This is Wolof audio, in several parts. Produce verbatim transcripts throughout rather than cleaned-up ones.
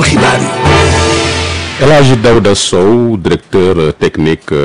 xibaar yi. El Hadj Daouda Sow directeur technique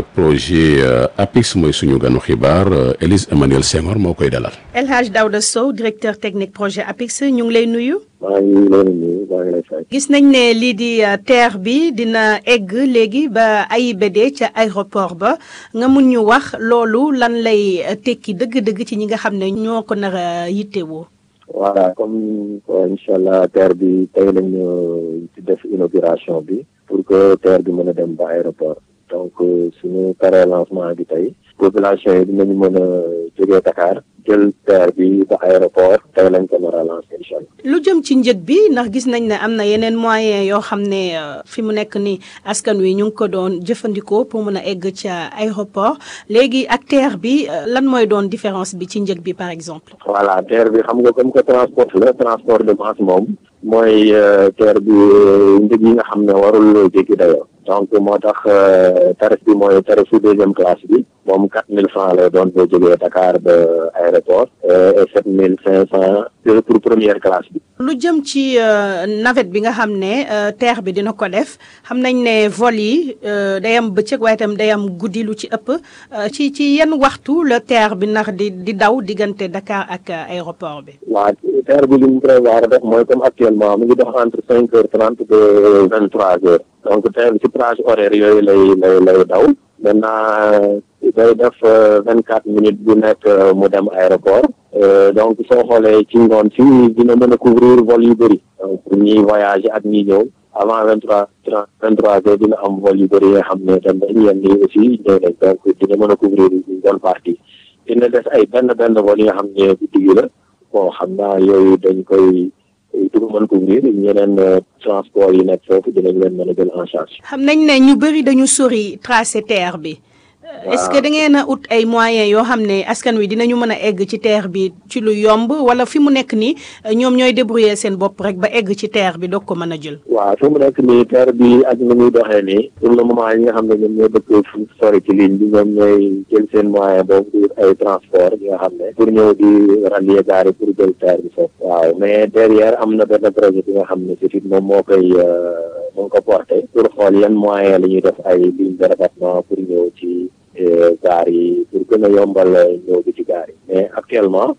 projet APIX mooy suñu ganu xibaar Élise Emmanuel Senghor moo koy dalal. El Hadj Daouda Sow directeur technique projet APIX ñu ngi lay nuyu. maa ngi leen nuyu maa ngi lay fay. gis nañ ne lii di TER bi dina egg léegi ba A I B D ca aéroport ba nga mun ñu wax loolu lan lay tekki dëgg-dëgg ci ñi nga xam ne ñoo ko nar a yittewoo. voilà comme incha allah TER bi tey lañu ci def inauguration bi pour que TER bi mën a dem ba aéroport donc suñu paree lancement bi tey population yi dinañu mën a jógee Dakar jël TER bi ba aéroport tey lañ ko nar a lancer incha allah. lu jëm ci njëg bi ndax gis nañ ne am na yeneen moyen yoo xam ne fi mu nekk ni askan wi ñu ngi ko doon jëfandikoo pour mën a egg ca aéroport léegi ak TER bi lan mooy doon différence bi ci njëg bi par exemple. voilà TER bi xam nga comme que transport la transport de masse moom mooy TER bi njëg yi nga xam ne warul jéggi dayoo donc moo tax tarif bi mooy tarifu deuxième classe bi moom quatre mille francs lay doon boo jógee Dakar ba aéroport et sept mille cinq cents pour première classe bi. lu jëm ci navette bi nga xam ne TER bi dina ko def xam nañ ne vol yi day am bëccëg waaye itam day am guddi lu ci ëpp ci ci yenn waxtu la TER bi ndax di di daw diggante Dakar ak aéroport bi. waaw TER bi li mu prévoir def mooy comme actuellement mu ngi dox entre cinq heures trente ba vingt trois heures donc TER bi ci plage horaire yooyu lay lay lay daw maintenant day def vingt quatre minutes bu nekk mu dem aéroport donc soo xoolee ci ngoon si dina mën a couvrir vol yu bëri donc pour ñiy voyager ak ñi ñëw avant vingt trois vingt trois heures dina am vol yu bëri yi nga xam ne dem nañ yenn yi aussi ñëw nañ donc dina mën a couvrir une bonne partie dina des ay benn benn vol yi nga xam ne bu digg la bon xam naa yooyu dañ koy du mën couvrir ñeneen transport yi nekk foofu dinañ leen mën a jël en charge. xam nañ ne ñu bëri dañu sori tracé TER bi. est-ce que da ngeen a ut ay moyens yoo xam ne askan wi dinañu mën a egg ci TER bi ci lu yomb wala fi mu nekk nii ñoom ñooy débrouiller seen bopp rek ba egg ci TER bi doog ko mën a jël. waaw fi mu nekk nii TER bi ak ni muy doxee nii pour le moment yi nga xam ne ñoom ñoo dëkk fu sori ci ligne bi ñoom ñooy jël seen moyen boobu di ay transport yi nga xam ne pour ñëw di rallier gare pour jël TER bi foofu. waaw mais derrière am na benn projet bi nga xam ne c'est moom moo koy moo ko porté pour xool yan moyen la ñuy def ay ligne de rabattement pour ñëw ci. gaar yi pour gën a yombal ñëw bi ci gaar yi mais actuellement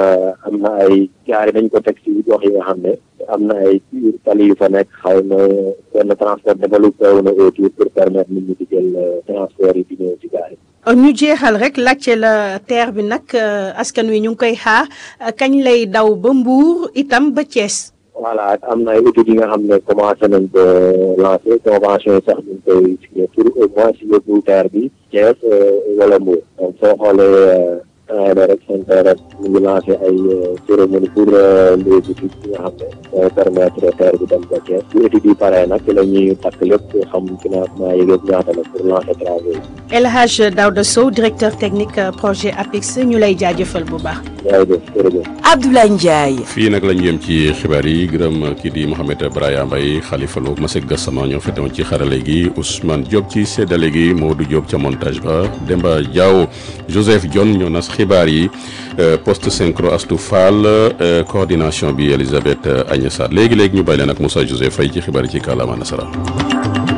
am na ay gaar yi dañ ko teg ci gox yi nga xam ne am na ay tali yu fa nekk xaw na benn transport développé wu na autour pour permettre nit ñi di jël transport yi di ñëw ci gaar yi. ñu jeexal rek laajte la TER bi nag askan wi ñu ngi koy xaar kañ lay daw ba Mbour itam ba Thiès. voilà am na ay études yi nga xam ne commencé nañ ko lancer convention yi sax ñu ngi koy signé pour au moins si yóbbu TER bi Thiès wala Mbour donc soo xoolee temps yii rek seen TER rek ñu ngi lancé ay cérémonie pour les études yi nga xam ne mooy permettre TER bi dem ba Thiès bu études yi paree nag ci la ñuy takk lépp xam financement yi yëpp ñaata la pour lancer travaux yi. El Hadj Daouda Sow directeur technique projet APIX ñu lay jaajëfal bu baax. jërëjëf jërëjëf. Abdoulaye Ndiaye. fii nag lañ yem ci xibaar yi gërëm kii di Mouhamed Braya Mbaye Khalifa Lo Masek Gassama ñoo fetoon ci xarale gi Ousmane Diop ci séddale gi Modou Diop ca montage ba Demba Diaw Joseph Dione ñoo nas xibaar yi poste synchro Astou Fall coordination bi Elisabeth Agnès Sarr léegi léegi ñu bàyyi leen ak Moussa Joseph Faye ci xibaar yi ci kàllaama nasara.